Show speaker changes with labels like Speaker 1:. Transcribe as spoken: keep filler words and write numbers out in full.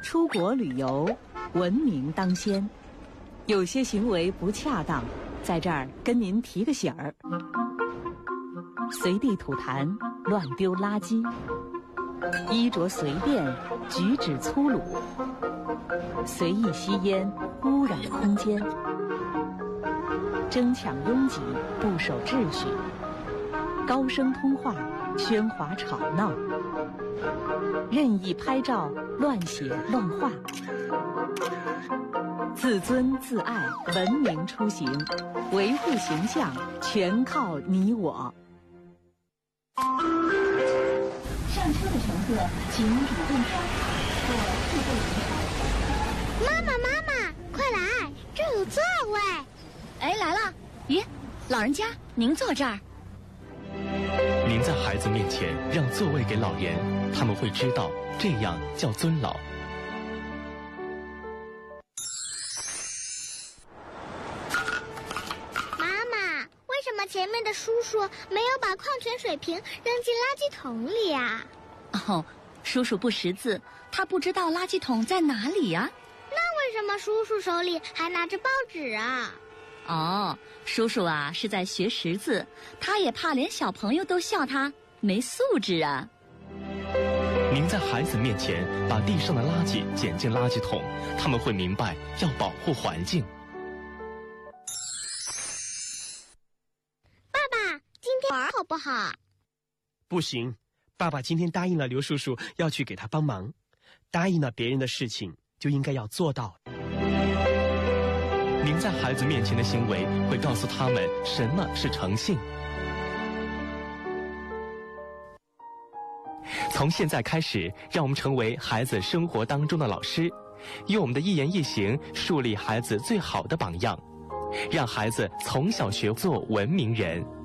Speaker 1: 出国旅游，文明当先。有些行为不恰当，在这儿跟您提个醒儿：随地吐痰、乱丢垃圾，衣着随便，举止粗鲁，随意吸烟，污染空间，争抢拥挤，不守秩序，高声通话，喧哗吵闹，任意拍照，乱写乱画。自尊自爱，文明出行，维护形象，全靠你我。
Speaker 2: 上车的乘客，请主动刷卡或自备银牌。
Speaker 3: 妈妈，妈妈，快来，这有座位。
Speaker 2: 哎，来了！咦，老人家，您坐这儿。
Speaker 4: 您在孩子面前让座位给老人，他们会知道这样叫尊老。
Speaker 3: 前面的叔叔没有把矿泉水瓶扔进垃圾桶里啊。
Speaker 2: 哦，叔叔不识字，他不知道垃圾桶在哪里呀。
Speaker 3: 那为什么叔叔手里还拿着报纸啊？
Speaker 2: 哦，叔叔啊是在学识字，他也怕连小朋友都笑他没素质啊。
Speaker 4: 您在孩子面前把地上的垃圾捡进垃圾桶，他们会明白要保护环境。
Speaker 3: 玩好不好？
Speaker 5: 不行，爸爸今天答应了刘叔叔要去给他帮忙，答应了别人的事情就应该要做到。
Speaker 4: 您在孩子面前的行为会告诉他们什么是诚信。从现在开始，让我们成为孩子生活当中的老师，用我们的一言一行树立孩子最好的榜样，让孩子从小学做文明人。